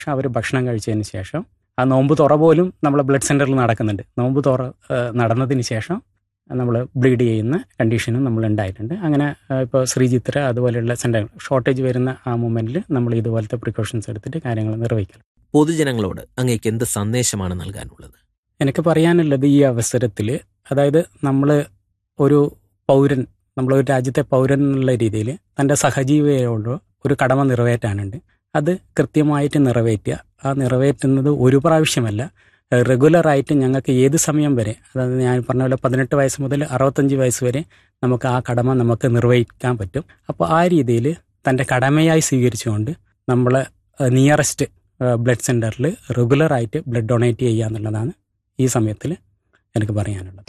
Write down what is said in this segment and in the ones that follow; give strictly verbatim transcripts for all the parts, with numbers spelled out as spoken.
അവർ ഭക്ഷണം കഴിച്ചതിന് ശേഷം ആ നോമ്പ് തുറ പോലും നമ്മളെ ബ്ലഡ് സെൻറ്ററിൽ നടക്കുന്നുണ്ട്. നോമ്പ് തുറ നടന്നതിന് ശേഷം നമ്മൾ ബ്ലീഡ് ചെയ്യുന്ന കണ്ടീഷനും നമ്മൾ ഉണ്ടായിട്ടുണ്ട്. അങ്ങനെ ഇപ്പോൾ ശ്രീചിത്ര അതുപോലെയുള്ള സെൻറ്റർ ഷോർട്ടേജ് വരുന്ന ആ മൊമെൻറ്റിൽ നമ്മൾ ഇതുപോലത്തെ പ്രിക്കോഷൻസ് എടുത്തിട്ട് കാര്യങ്ങൾ നിർവഹിക്കണം. പൊതുജനങ്ങളോട് അങ്ങേക്ക് എന്ത് സന്ദേശമാണ് നൽകാനുള്ളത്? എനിക്ക് പറയാനുള്ളത് ഈ അവസരത്തിൽ, അതായത് നമ്മൾ ഒരു പൗരൻ, നമ്മളൊരു രാജ്യത്തെ പൗരൻ എന്നുള്ള രീതിയിൽ തൻ്റെ സഹജീവിയോട് ഒരു കടമ നിറവേറ്റാനുണ്ട്. അത് കൃത്യമായിട്ട് നിറവേറ്റുക. ആ നിറവേറ്റുന്നത് ഒരു പ്രാവശ്യമല്ല, റെഗുലറായിട്ട് ഞങ്ങൾക്ക് ഏത് സമയം വരെ, അതായത് ഞാൻ പറഞ്ഞ പോലെ പതിനെട്ട് വയസ്സ് മുതൽ അറുപത്തഞ്ച് വയസ്സ് വരെ നമുക്ക് ആ കടമ നമുക്ക് നിർവഹിക്കാൻ പറ്റും. അപ്പോൾ ആ രീതിയിൽ തൻ്റെ കടമയായി സ്വീകരിച്ചുകൊണ്ട് നമ്മൾ നിയറസ്റ്റ് ബ്ലഡ് സെൻറ്ററിൽ റെഗുലറായിട്ട് ബ്ലഡ് ഡൊണേറ്റ് ചെയ്യുക എന്നുള്ളതാണ് ഈ സമയത്തിൽ എനിക്ക് പറയാനുള്ളത്.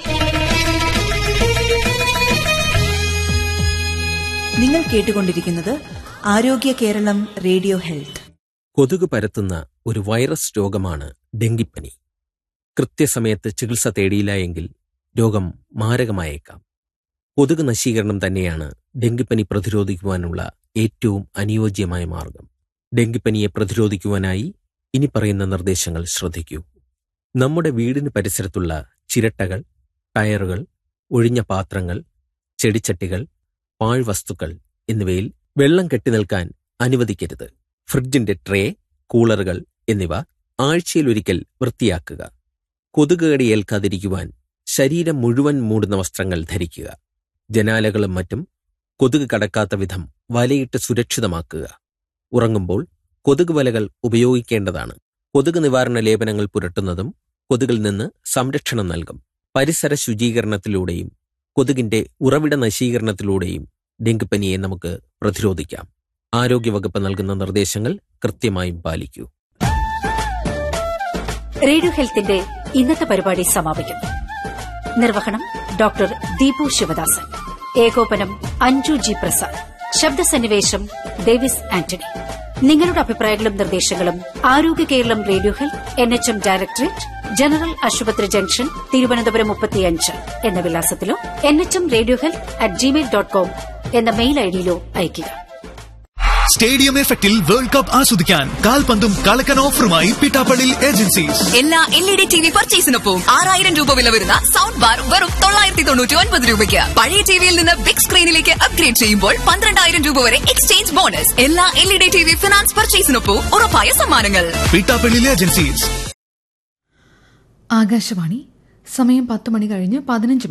നിങ്ങൾ കേട്ടുകൊണ്ടിരിക്കുന്നത് ആരോഗ്യ കേരളം റേഡിയോ ഹെൽത്ത്. കൊതുക് പരത്തുന്ന ഒരു വൈറസ് രോഗമാണ് ഡെങ്കിപ്പനി. കൃത്യസമയത്ത് ചികിത്സ തേടിയില്ല എങ്കിൽ രോഗം മാരകമായേക്കാം. കൊതുക് നശീകരണം തന്നെയാണ് ഡെങ്കിപ്പനി പ്രതിരോധിക്കുവാനുള്ള ഏറ്റവും അനുയോജ്യമായ മാർഗം. ഡെങ്കിപ്പനിയെ പ്രതിരോധിക്കുവാനായി ഇനി പറയുന്ന നിർദ്ദേശങ്ങൾ ശ്രദ്ധിക്കൂ. നമ്മുടെ വീടിന് പരിസരത്തുള്ള ചിരട്ടകൾ, ടയറുകൾ, ഒഴിഞ്ഞ പാത്രങ്ങൾ, ചെടിച്ചട്ടികൾ, പാഴ്വസ്തുക്കൾ എന്നിവയിൽ വെള്ളം കെട്ടിനിൽക്കാൻ അനുവദിക്കരുത്. ഫ്രിഡ്ജിന്റെ ട്രേ, കൂളറുകൾ എന്നിവ ആഴ്ചയിലൊരിക്കൽ വൃത്തിയാക്കുക. കൊതുക് കടി ഏൽക്കാതിരിക്കുവാൻ ശരീരം മുഴുവൻ മൂടുന്ന വസ്ത്രങ്ങൾ ധരിക്കുക. ജനാലകളും മറ്റും കൊതുക് കടക്കാത്ത വിധം വലയിട്ട് സുരക്ഷിതമാക്കുക. ഉറങ്ങുമ്പോൾ കൊതുക് വലകൾ ഉപയോഗിക്കേണ്ടതാണ്. കൊതുക് നിവാരണ ലേപനങ്ങൾ പുരട്ടുന്നതും കൊതുകിൽ നിന്ന് സംരക്ഷണം നൽകും. പരിസര ശുചീകരണത്തിലൂടെയും കൊതുകിന്റെ ഉറവിട നശീകരണത്തിലൂടെയും ഡെങ്കിപ്പനിയെ നമുക്ക് പ്രതിരോധിക്കാം. ആരോഗ്യവകുപ്പ് നൽകുന്ന നിർദ്ദേശങ്ങൾ കൃത്യമായും പാലിക്കൂ. റേഡിയോ ഹെൽത്തിന്റെ ഇന്നത്തെ പരിപാടി സമാപിക്കുന്നു. നിർവഹണം ഡോക്ടർ ദീപു ശിവദാസൻ. ഏകോപനം അഞ്ജു ജി പ്രസാദ്. ശബ്ദസന്നിവേശം ഡേവിസ് ആന്റണി. നിങ്ങളുടെ അഭിപ്രായങ്ങളും നിർദ്ദേശങ്ങളും ആരോഗ്യ Keralam radio health, N H M directorate, general ആശുപത്രി ജംഗ്ഷൻ, തിരുവനന്തപുരം മുപ്പത്തിയഞ്ച് എന്ന വിലാസത്തിലോ N H M radio health at Gmail dot com എന്ന മെയിൽ ഐഡിയിലോ അയയ്ക്കുക. സ്റ്റേഡിയം എഫക്റ്റിൽ വേൾഡ് കപ്പ് ആസ്വദിക്കാൻ കാൽപന്തും കളക്കൻ ഓഫറുമായി പിട്ടാപ്പള്ളി ഏജൻസീസ്. എല്ലാ L E D T V പർച്ചേസിനൊപ്പം ആറായിരം രൂപ വില വരുന്ന സൗണ്ട് ബാർ വെറും തൊള്ളായിരത്തി തൊണ്ണൂറ്റി ഒൻപത് രൂപയ്ക്ക്. പഴയ ടിവിയിൽ നിന്ന് ബിഗ് സ്ക്രീനിലേക്ക് അപ്ഗ്രേഡ് ചെയ്യുമ്പോൾ പന്ത്രണ്ടായിരം രൂപ വരെ എക്സ്ചേഞ്ച് ബോണസ്. എല്ലാ L E D T V finance പർച്ചേസിനൊപ്പം ഉറപ്പായ സമ്മാനങ്ങൾ. പിട്ടാപ്പള്ളി ഏജൻസീസ്. ആകാശവാണി. സമയം പത്ത് മണി കഴിഞ്ഞ് പതിനഞ്ച്